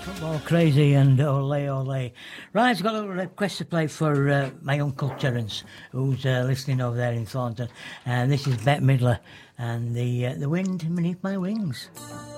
Football crazy and ole ole. Right, I've got a request to play for my Uncle Terence, who's listening over there in Thornton. And this is Bette Midler and the wind beneath my wings.